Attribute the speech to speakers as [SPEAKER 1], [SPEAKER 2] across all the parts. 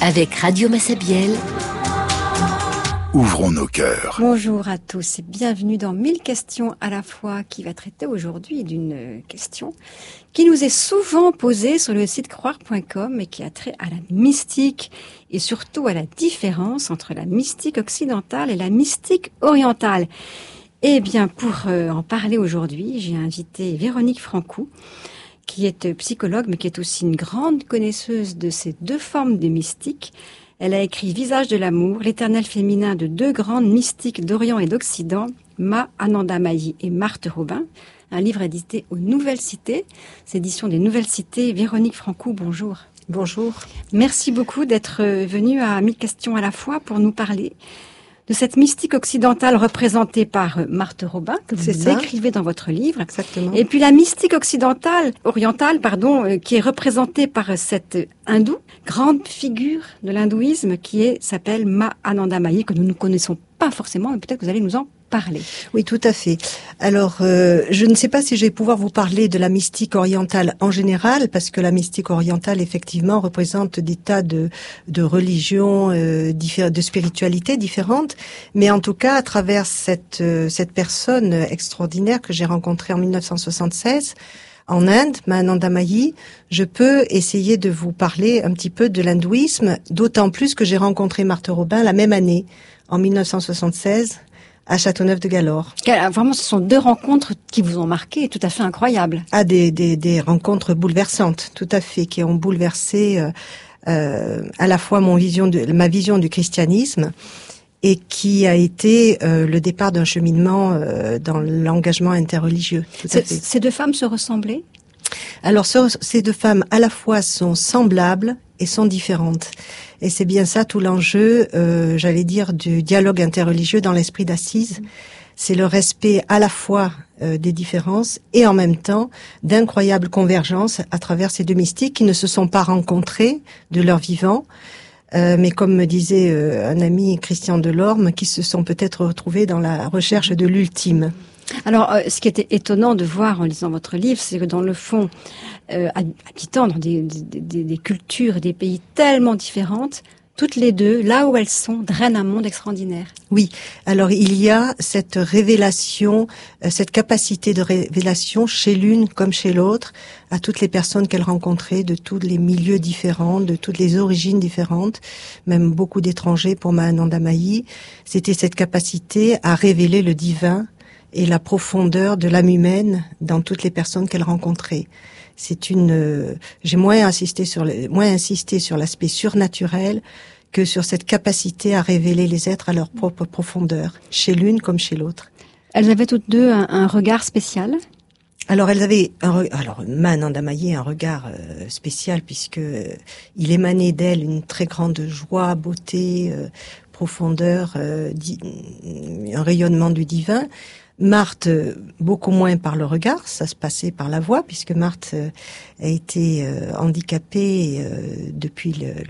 [SPEAKER 1] Avec Radio Massabielle,
[SPEAKER 2] ouvrons nos cœurs.
[SPEAKER 3] Bonjour à tous et bienvenue dans 1000 questions à la fois, qui va traiter aujourd'hui d'une question qui nous est souvent posée sur le site croire.com et qui a trait à la mystique et surtout à la différence entre la mystique occidentale et la mystique orientale. Eh bien, pour en parler aujourd'hui, j'ai invité Véronique Francou, qui est psychologue, mais qui est aussi une grande connaisseuse de ces deux formes de mystique. Elle a écrit Visage de l'amour, l'éternel féminin de deux grandes mystiques d'Orient et d'Occident, Ma Anandamayi et Marthe Robin, un livre édité aux Nouvelles Cités, c'est édition des Nouvelles Cités. Véronique Francou, bonjour.
[SPEAKER 4] Bonjour.
[SPEAKER 3] Merci beaucoup d'être venue à 1000 questions à la fois pour nous parler de cette mystique occidentale représentée par Marthe Robin, que vous écrivez dans votre livre.
[SPEAKER 4] Exactement.
[SPEAKER 3] Et puis la mystique orientale, qui est représentée par cette hindoue, grande figure de l'hindouisme qui s'appelle Ma Anandamayi, que nous ne connaissons pas forcément, mais peut-être que vous allez nous en parler.
[SPEAKER 4] Oui, tout à fait. Alors, je ne sais pas si je vais pouvoir vous parler de la mystique orientale en général, parce que la mystique orientale, effectivement, représente des tas de religions, de spiritualités différentes. Mais en tout cas, à travers cette personne extraordinaire que j'ai rencontrée en 1976, en Inde, Ma Anandamayi, je peux essayer de vous parler un petit peu de l'hindouisme, d'autant plus que j'ai rencontré Marthe Robin la même année, en 1976, à Châteauneuf-de-Galore.
[SPEAKER 3] Vraiment, ce sont deux rencontres qui vous ont marqué et tout à fait incroyables.
[SPEAKER 4] Ah, des rencontres bouleversantes, tout à fait, qui ont bouleversé à la fois ma vision du christianisme et qui a été le départ d'un cheminement dans l'engagement interreligieux.
[SPEAKER 3] Ces deux femmes se ressemblaient ?
[SPEAKER 4] Alors, ces deux femmes, à la fois, sont semblables et sont différentes. Et c'est bien ça tout l'enjeu, j'allais dire, du dialogue interreligieux dans l'esprit d'Assise. C'est le respect à la fois des différences et en même temps d'incroyables convergences à travers ces deux mystiques qui ne se sont pas rencontrés de leur vivant, mais comme me disait un ami, Christian Delorme, qui se sont peut-être retrouvés dans la recherche de l'ultime.
[SPEAKER 3] Alors, ce qui était étonnant de voir en lisant votre livre, c'est que dans le fond, habitant dans des cultures et des pays tellement différentes, toutes les deux, là où elles sont, drainent un monde extraordinaire.
[SPEAKER 4] Oui, alors il y a cette révélation, cette capacité de révélation chez l'une comme chez l'autre, à toutes les personnes qu'elles rencontraient, de tous les milieux différents, de toutes les origines différentes, même beaucoup d'étrangers pour Ma Anandamayi. C'était cette capacité à révéler le divin et la profondeur de l'âme humaine dans toutes les personnes qu'elle rencontrait. J'ai moins insisté sur l'aspect surnaturel que sur cette capacité à révéler les êtres à leur propre profondeur, chez l'une comme chez l'autre.
[SPEAKER 3] Elles avaient toutes deux un regard spécial.
[SPEAKER 4] Alors elles avaient Ma Anandamayi un regard spécial puisque il émanait d'elle une très grande joie, beauté, profondeur, un rayonnement du divin. Marthe, beaucoup moins par le regard, ça se passait par la voix, puisque Marthe a été handicapée depuis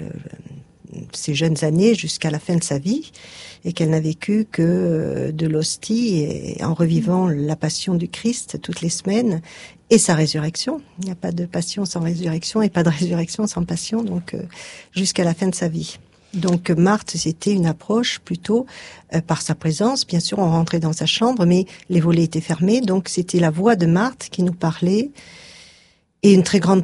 [SPEAKER 4] ses jeunes années jusqu'à la fin de sa vie, et qu'elle n'a vécu que de l'hostie et en revivant la passion du Christ toutes les semaines et sa résurrection. Il n'y a pas de passion sans résurrection et pas de résurrection sans passion, donc jusqu'à la fin de sa vie. Donc Marthe, c'était une approche plutôt par sa présence. Bien sûr, on rentrait dans sa chambre, mais les volets étaient fermés, donc c'était la voix de Marthe qui nous parlait et une très grande